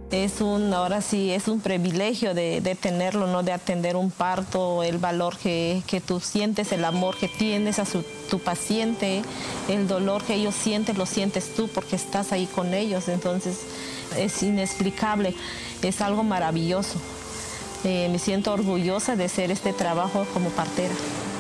Ahora sí, es un privilegio de tenerlo, ¿no? De atender un parto, el valor que tú sientes, el amor que tienes a tu paciente, el dolor que ellos sienten, lo sientes tú porque estás ahí con ellos. Entonces, es inexplicable, es algo maravilloso. Me siento orgullosa de hacer este trabajo como partera.